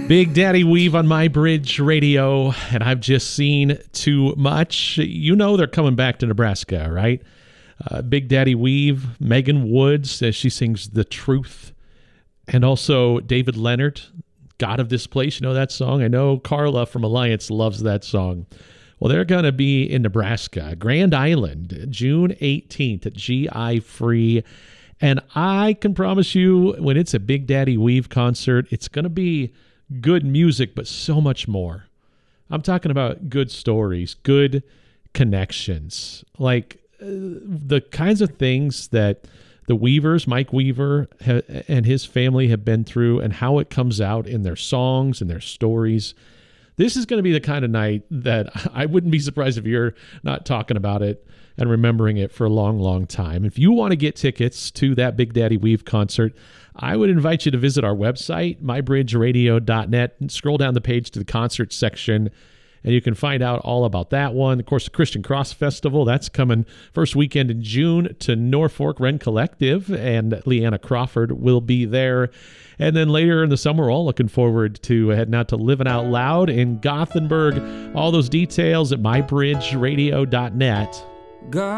Big Daddy Weave on My Bridge Radio, and I've just seen too much. You know they're coming back to Nebraska, right? Big Daddy Weave, Megan Woods, as she sings The Truth, and also David Leonard, God of This Place. You know that song? I know Carla from Alliance loves that song. Well, they're going to be in Nebraska, Grand Island, June 18th at GI Free. And I can promise you, when it's a Big Daddy Weave concert, it's going to be good music, but so much more. I'm talking about good stories, good connections, like the kinds of things that the Weavers, Mike Weaver and his family have been through, and how it comes out in their songs and their stories. This is going to be the kind of night that I wouldn't be surprised if you're not talking about it and remembering it for a long, long time. If you want to get tickets to that Big Daddy Weave concert, I would invite you to visit our website, mybridgeradio.net, and scroll down the page to the concert section, and you can find out all about that one. Of course, the Christian Cross Festival, that's coming first weekend in June to Norfolk. Ren Collective and Leanna Crawford will be there. And then later in the summer, we're all looking forward to heading out to Living Out Loud in Gothenburg. All those details at mybridgeradio.net. God